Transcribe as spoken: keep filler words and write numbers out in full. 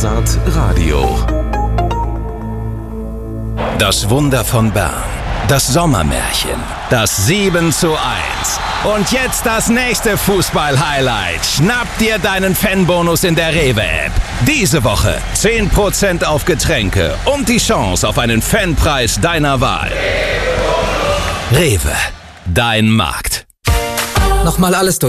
Welsat Radio. Das Wunder von Bern. Das Sommermärchen. Das sieben zu eins. Und jetzt das nächste Fußball-Highlight. Schnapp dir deinen Fanbonus in der Rewe-App. Diese Woche zehn Prozent auf Getränke und die Chance auf einen Fanpreis deiner Wahl. Rewe, dein Markt. Nochmal alles durch.